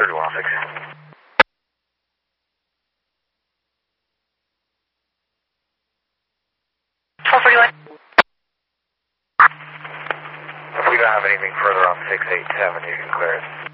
3106. 1231. If we don't have anything further on 687, you can clear it.